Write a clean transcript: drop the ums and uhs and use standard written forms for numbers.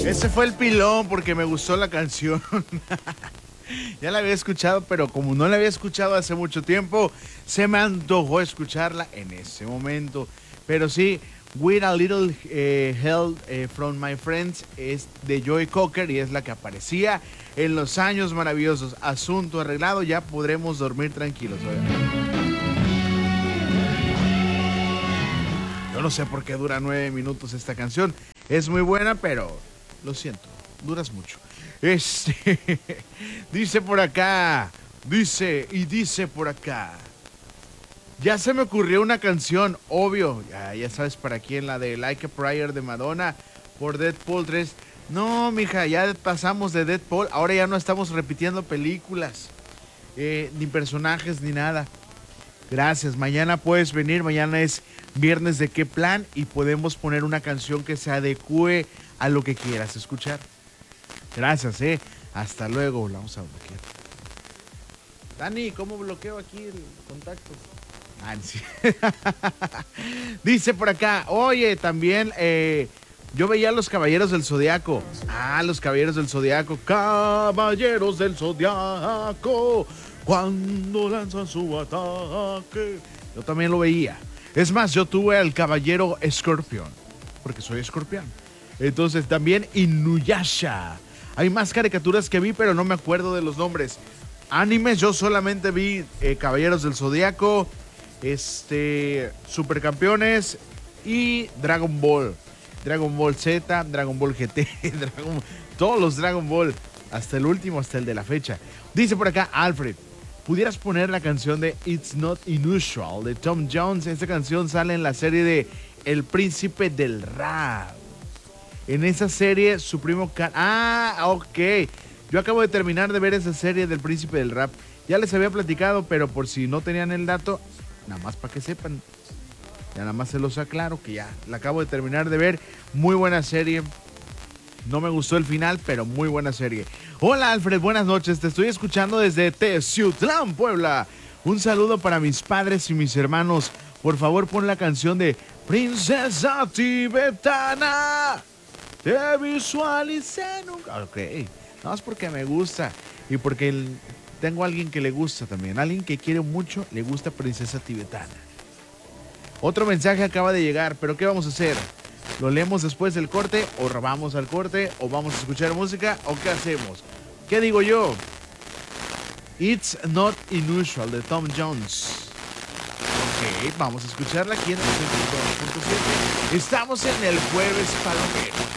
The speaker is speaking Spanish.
Ese fue el pilón porque me gustó la canción. Ya la había escuchado, pero como no la había escuchado hace mucho tiempo, se me antojó escucharla en ese momento. Pero sí, With a Little Help from My Friends es de Joey Cocker y es la que aparecía en Los Años Maravillosos. Asunto arreglado, ya podremos dormir tranquilos. Yo no sé por qué dura 9 minutos esta canción. Es muy buena, pero lo siento, duras mucho. Dice por acá, dice por acá. Ya se me ocurrió una canción, obvio, ya sabes para quién, la de Like a Prayer de Madonna por Deadpool 3. No, mija, ya pasamos de Deadpool, ahora ya no estamos repitiendo películas, ni personajes, ni nada. Gracias, mañana puedes venir, mañana es viernes de qué plan y podemos poner una canción que se adecue a lo que quieras escuchar. Gracias, hasta luego, la vamos a bloquear. Dani, ¿cómo bloqueo aquí el contacto? Sí. Dice por acá, oye, también yo veía a los Caballeros del Zodiaco. Los Caballeros del Zodiaco. Caballeros del Zodiaco, cuando lanzan su ataque. Yo también lo veía. Es más, yo tuve al Caballero Escorpión, porque soy escorpión. Entonces también Inuyasha. Hay más caricaturas que vi, pero no me acuerdo de los nombres. Animes, yo solamente vi Caballeros del Zodiaco, Supercampeones y Dragon Ball. Dragon Ball Z, Dragon Ball GT, todos los Dragon Ball, hasta el último, hasta el de la fecha. Dice por acá Alfred, ¿pudieras poner la canción de It's Not Unusual de Tom Jones? Esta canción sale en la serie de El Príncipe del Rap. En esa serie, su primo... ok. Yo acabo de terminar de ver esa serie del Príncipe del Rap. Ya les había platicado, pero por si no tenían el dato, nada más para que sepan. Ya nada más se los aclaro que ya la acabo de terminar de ver. Muy buena serie. No me gustó el final, pero muy buena serie. Hola Alfred, buenas noches. Te estoy escuchando desde Teciutlán, Puebla. Un saludo para mis padres y mis hermanos. Por favor, pon la canción de Princesa Tibetana. Te visualicé nunca. Ok, no es porque me gusta y porque tengo a alguien que le gusta también. Alguien que quiere mucho, le gusta Princesa Tibetana. Otro mensaje acaba de llegar, pero ¿qué vamos a hacer? ¿Lo leemos después del corte o robamos al corte o vamos a escuchar música o qué hacemos? ¿Qué digo yo? It's Not Unusual de Tom Jones. Ok, vamos a escucharla aquí en el 102.7. Estamos en el Jueves Palomero.